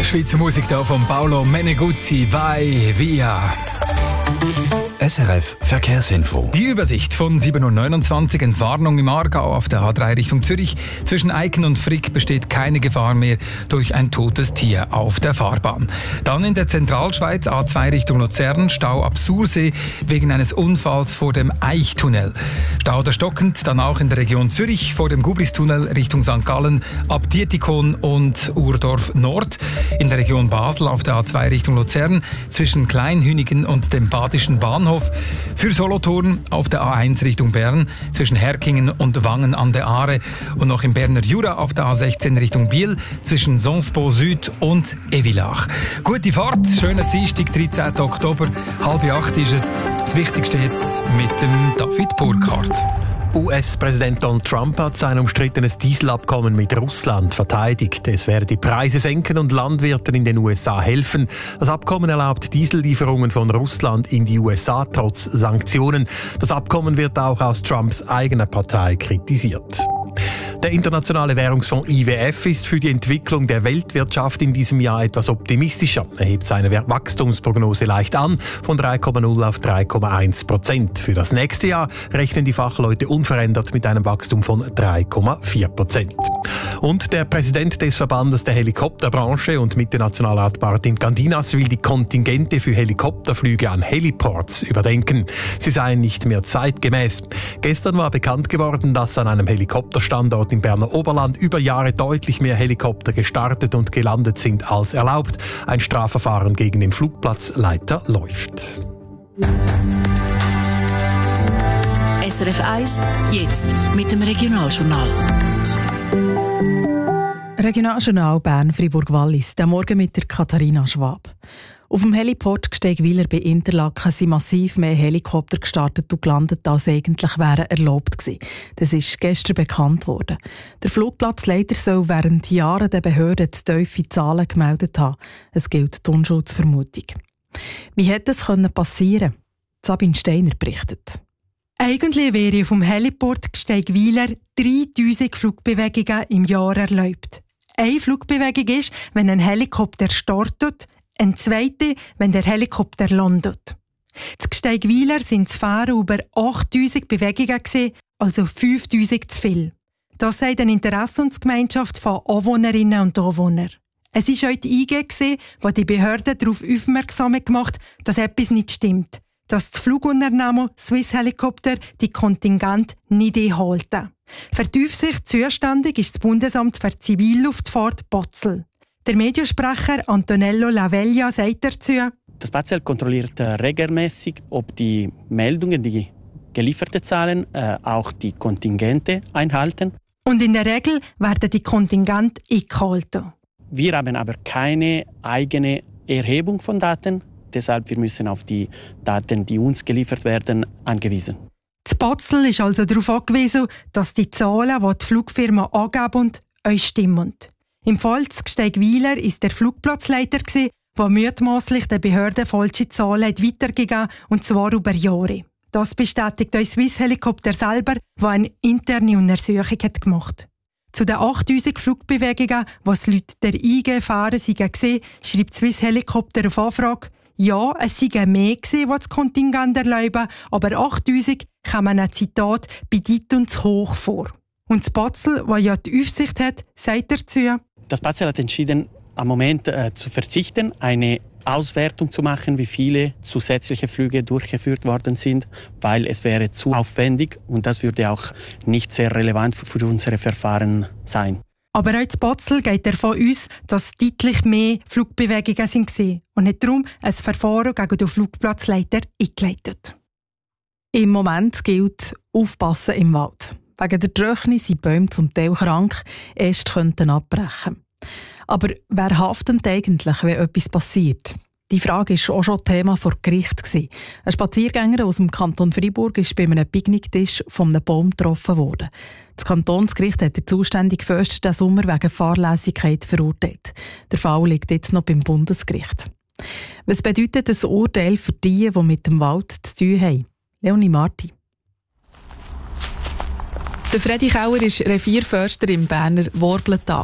Schweizer Musik da von Paolo Meneguzzi, Vai Via. SRF Verkehrsinfo. Die Übersicht von 7.29 Uhr. Entwarnung im Aargau auf der A3 Richtung Zürich. Zwischen Eiken und Frick besteht keine Gefahr mehr durch ein totes Tier auf der Fahrbahn. Dann in der Zentralschweiz A2 Richtung Luzern. Stau ab Sursee wegen eines Unfalls vor dem Eichtunnel. Stau der stockend, dann auch in der Region Zürich vor dem Gublistunnel Richtung St. Gallen ab Dietikon und Urdorf Nord. In der Region Basel auf der A2 Richtung Luzern zwischen Kleinhünigen und dem Badischen Bahnhof. Für Solothurn auf der A1 Richtung Bern zwischen Herkingen und Wangen an der Aare und noch im Berner Jura auf der A16 Richtung Biel zwischen Sonspo Süd und Evilach. Gute Fahrt, schöner Dienstag, 13. Oktober, 7:30 ist es. Das Wichtigste jetzt mit dem David Burkhardt. US-Präsident Donald Trump hat sein umstrittenes Dieselabkommen mit Russland verteidigt. Es werde die Preise senken und Landwirten in den USA helfen. Das Abkommen erlaubt Diesellieferungen von Russland in die USA trotz Sanktionen. Das Abkommen wird auch aus Trumps eigener Partei kritisiert. Der Internationale Währungsfonds IWF ist für die Entwicklung der Weltwirtschaft in diesem Jahr etwas optimistischer. Er hebt seine Wachstumsprognose leicht an, von 3,0 auf 3,1%. Für das nächste Jahr rechnen die Fachleute unverändert mit einem Wachstum von 3,4%. Und der Präsident des Verbandes der Helikopterbranche und Mitte-Nationalrat Martin Candinas will die Kontingente für Helikopterflüge an Heliports überdenken. Sie seien nicht mehr zeitgemäß. Gestern war bekannt geworden, dass an einem Helikopterstandort im Berner Oberland über Jahre deutlich mehr Helikopter gestartet und gelandet sind als erlaubt. Ein Strafverfahren gegen den Flugplatzleiter läuft. SRF 1, jetzt mit dem Regionaljournal. Regionaljournal Bern-Fribourg-Wallis, der Morgen mit der Katharina Schwab. Auf dem Heliport Gsteigwiler bei Interlaken sind massiv mehr Helikopter gestartet und gelandet, als eigentlich wären erlaubt gewesen. Das ist gestern bekannt worden. Der Flugplatzleiter soll während Jahren den Behörden zu tiefe Zahlen gemeldet haben. Es gilt die Unschuldsvermutung. Wie hätte es passieren können? Sabine Steiner berichtet. Eigentlich wäre auf dem Heliport Gsteigwiler 3000 Flugbewegungen im Jahr erlaubt. Eine Flugbewegung ist, wenn ein Helikopter startet, eine zweite, wenn der Helikopter landet. Zu Gsteigwiler sind Fähren über 8000 Bewegungen gewesen, also 5000 zu viel. Das sagt eine Interessensgemeinschaft von Anwohnerinnen und Anwohnern. Es war heute die IG, die die Behörden darauf aufmerksam gemacht hat, dass etwas nicht stimmt. Dass die Flugunternehmer Swiss Helicopter die Kontingente nicht einhalten. Für die Aufsicht zuständig ist das Bundesamt für Zivilluftfahrt Basel. Der Mediensprecher Antonello Laveglia sagt dazu: Das BAZEL kontrolliert regelmäßig, ob die Meldungen, die gelieferten Zahlen, auch die Kontingente einhalten. Und in der Regel werden die Kontingente eingehalten. Wir haben aber keine eigene Erhebung von Daten. Deshalb wir müssen auf die Daten, die uns geliefert werden, angewiesen. Das BAZEL ist also darauf angewiesen, dass die Zahlen, die die Flugfirma angeben, euch stimmen. Im Fall zu Gsteigwiler war der Flugplatzleiter, der mutmaßlich den Behörden falsche Zahlen weitergegeben hat, und zwar über Jahre. Das bestätigt euch Swiss Helicopter selber, der eine interne Untersuchung gemacht hat. Zu den 8000 Flugbewegungen, die laut der IG fahren waren, schreibt Swiss Helicopter auf Anfrage: Ja, es seien mehr gewesen, die das Kontingent erlauben, aber 8000 kommen ein Zitat bedeutend zu hoch vor. Und das BAZEL, das ja die Aufsicht hat, sagt dazu: Das BAZEL hat entschieden, am Moment zu verzichten, eine Auswertung zu machen, wie viele zusätzliche Flüge durchgeführt worden sind, weil es wäre zu aufwendig und das würde auch nicht sehr relevant für unsere Verfahren sein. Aber auch das BAZEL geht davon aus, dass deutlich mehr Flugbewegungen waren und hat darum ein Verfahren gegen den Flugplatzleiter eingeleitet. Im Moment gilt Aufpassen im Wald. Wegen der Trockenheit sind Bäume zum Teil krank, Äste könnten abbrechen. Aber wer haftet eigentlich, wenn etwas passiert? Die Frage war auch schon Thema vor Gericht. Ein Spaziergänger aus dem Kanton Freiburg ist bei einem Picknicktisch von einem Baum getroffen worden. Das Kantonsgericht hat den zuständigen Förster diesen Sommer wegen Fahrlässigkeit verurteilt. Der Fall liegt jetzt noch beim Bundesgericht. Was bedeutet das Urteil für die mit dem Wald zu tun haben? Leonie Marti. Der Freddy Kauer ist Revierförster im Berner Worblental.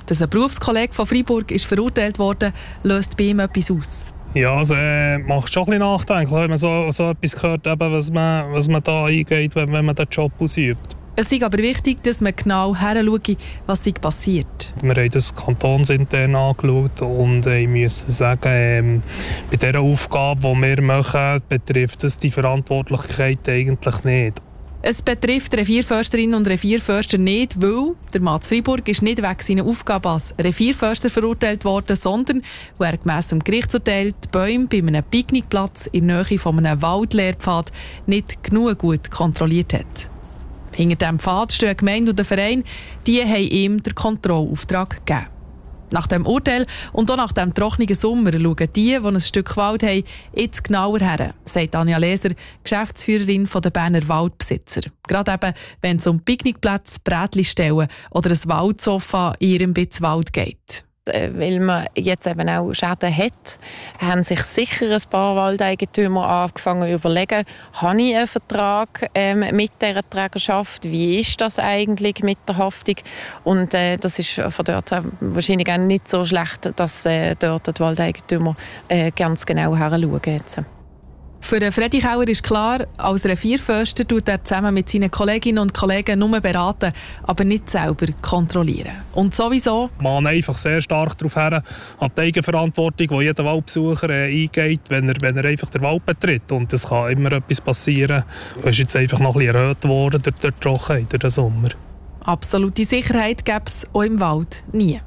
Dass ein Berufskollege von Freiburg ist verurteilt wurde, löst bei ihm etwas aus. Ja, also macht schon ein bisschen nachdenklich, wenn man so etwas hört, eben, was man da eingeht, wenn man den Job ausübt. Es ist aber wichtig, dass man genau hinschaut, was passiert. Wir haben das kantonsintern angeschaut und ich muss sagen, bei dieser Aufgabe, die wir machen, betrifft das die Verantwortlichkeit eigentlich nicht. Es betrifft Revierförsterinnen und Revierförster nicht, weil der Mann zu Freiburg ist nicht wegen seiner Aufgabe als Revierförster verurteilt worden, sondern weil er gemäss dem Gerichtsurteil die Bäume bei einem Picknickplatz in der Nähe von einem Waldlehrpfad nicht genug gut kontrolliert hat. Hinter diesem Pfad stehen die Gemeinde und der Verein, die haben ihm den Kontrollauftrag gegeben. Nach dem Urteil und auch nach dem trockenen Sommer schauen die ein Stück Wald haben, jetzt genauer her, sagt Anja Leser, Geschäftsführerin der Berner Waldbesitzer. Gerade eben, wenn es um Picknickplätze, Brätli-Stellen oder ein Waldsofa in ihrem Bitz Wald geht. Weil man jetzt eben auch Schäden hat, haben sich sicher ein paar Waldeigentümer angefangen zu überlegen, habe ich einen Vertrag mit dieser Trägerschaft, wie ist das eigentlich mit der Haftung? Und das ist von dort wahrscheinlich auch nicht so schlecht, dass dort die Waldeigentümer ganz genau hinschauen jetzt. Für Freddy Kauer ist klar, als Revierförster tut er zusammen mit seinen Kolleginnen und Kollegen nur beraten, aber nicht selber kontrollieren. Und sowieso man einfach sehr stark darauf her, an die Eigenverantwortung, die jeder Waldbesucher eingeht, wenn er einfach den Wald betritt. Und es kann immer etwas passieren. Es ist jetzt einfach noch ein bisschen erhöht worden durch die Trockenheit, durch den Sommer. Absolute Sicherheit gäbe es auch im Wald nie.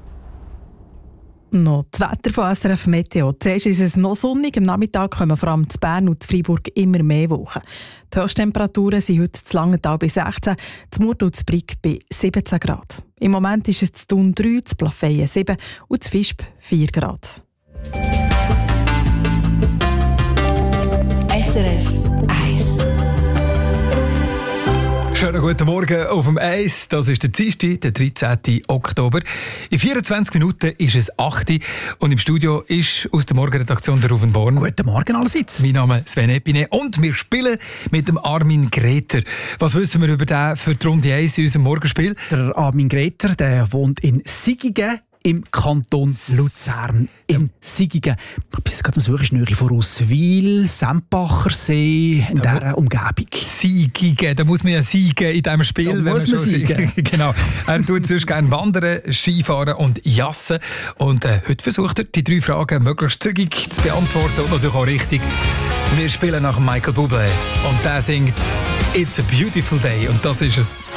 Noch das Wetter von SRF Meteo. Zuerst ist es noch sonnig, am Nachmittag kommen vor allem zu Bern und zu Freiburg immer mehr Wochen. Die Höchsttemperaturen sind heute zu Langenthal bei 16, zu Murten und zu Brig bei 17 Grad. Im Moment ist es zu Thun 3, zu Plafeyen 7 und zu Visp 4 Grad. SRF 1. Schönen guten Morgen auf dem Eis. Das ist der Dienstag, der 13. Oktober. In 24 Minuten ist es 8 Uhr und im Studio ist aus der Morgenredaktion der Ruven Born. Guten Morgen allerseits. Mein Name ist Sven Epine und wir spielen mit dem Armin Greter. Was wissen wir über den für die Runde 1 in unserem Morgenspiel? Der Armin Greter, der wohnt in Sigigen im Kanton Luzern. In Sigigen. Ich bin jetzt gerade am Suchen, Nähe von Rosswil, Sempacher See, in dieser Umgebung. Sigigen, da muss man ja siegen in diesem Spiel. Da muss man siegen. Genau. Er tut sonst gerne wandern, Skifahren und jassen. Und heute versucht er, die 3 Fragen möglichst zügig zu beantworten und natürlich auch richtig. Wir spielen nach Michael Bublé und der singt «It's a Beautiful Day» und das ist es.